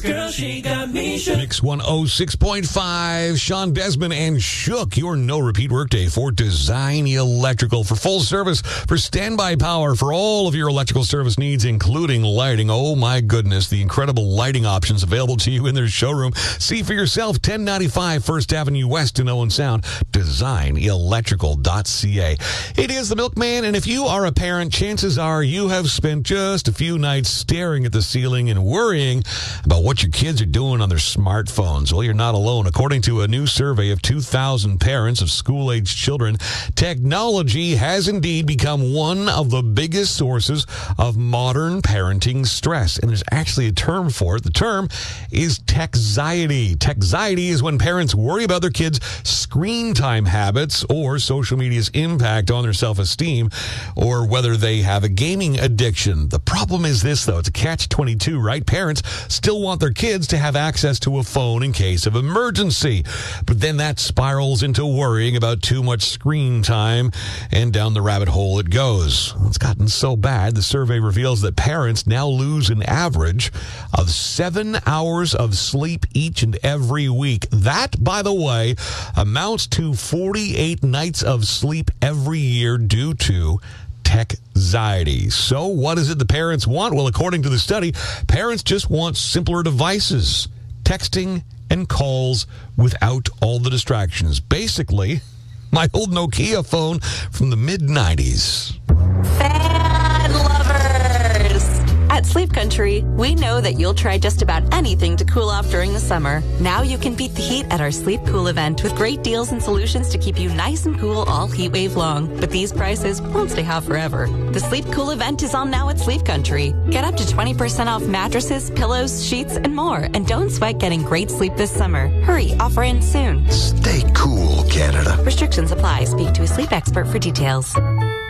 Girl, she got me shook. Mix 106.5, Sean Desmond and Shook, your no-repeat workday for Design Electrical. For full service, for standby power, for all of your electrical service needs, including lighting. Oh, my goodness, the incredible lighting options available to you in their showroom. See for yourself, 1095 First Avenue West in Owen Sound, designelectrical.ca. It is the Milkman, and if you are a parent, chances are you have spent just a few nights staring at the ceiling and worrying about what your kids are doing on their smartphones. Well, you're not alone. According to a new survey of 2,000 parents of school-aged children, technology has indeed become one of the biggest sources of modern parenting stress. And there's actually a term for it. The term is techxiety. Techxiety is when parents worry about their kids' screen time habits or social media's impact on their self-esteem, or whether they have a gaming addiction. The problem is this, though. It's a catch-22, right? Parents still want their kids to have access to a phone in case of emergency. But then that spirals into worrying about too much screen time, and down the rabbit hole it goes. It's gotten so bad, the survey reveals that parents now lose an average of 7 hours of sleep each and every week. That, by the way, amounts to 48 nights of sleep every year due to techxiety. So what is it the parents want? Well, according to the study, parents just want simpler devices, texting and calls without all the distractions. Basically, my old Nokia phone from the mid-90s. Fan lovers! At Sleep Country, we know that you'll try just about anything to cool off during the summer. Now you can beat the heat at our Sleep Cool event with great deals and solutions to keep you nice and cool all heat wave long. But these prices won't stay hot forever. The Sleep Cool event is on now at Sleep Country. Get up to 20% off mattresses, pillows, sheets, and more. And don't sweat getting great sleep this summer. Hurry, offer ends soon. Stay cool, Canada. Restrictions apply. Speak to a sleep expert for details.